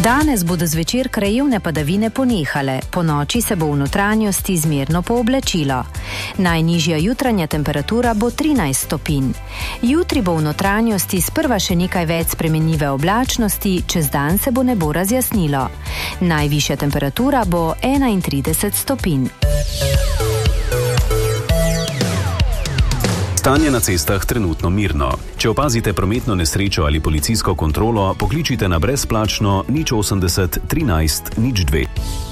Danes bodo zvečer krajevne padavine ponehale, po noči se bo v notranjosti zmerno pooblačilo. Najnižja jutranja temperatura bo 13 stopinj. Jutri bo v notranjosti sprva še nekaj več spremenljive oblačnosti, čez dan se bo nebo razjasnilo. Najvišja temperatura bo 31 stopinj. Stanje na cestah trenutno mirno. Če opazite prometno nesrečo ali policijsko kontrolo, pokličite na brezplačno 080 13 02.